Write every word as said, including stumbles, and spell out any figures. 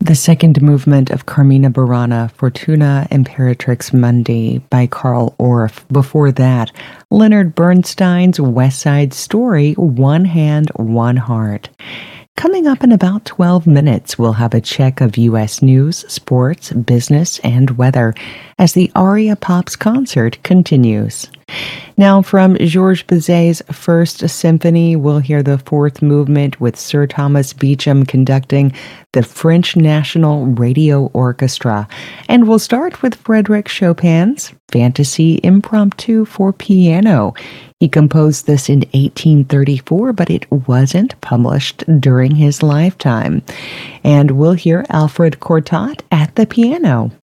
The second movement of Carmina Burana, Fortuna Imperatrix Mundi by Carl Orff. Before that, Leonard Bernstein's West Side Story, One Hand, One Heart. Coming up in about twelve minutes, we'll have a check of U S news, sports, business, and weather as the Aria Pops concert continues. Now, from Georges Bizet's First Symphony, we'll hear the fourth movement with Sir Thomas Beecham conducting the French National Radio Orchestra. And we'll start with Frédéric Chopin's Fantasy Impromptu for piano. He composed this in eighteen thirty-four, but it wasn't published during his lifetime. And we'll hear Alfred Cortot at the piano.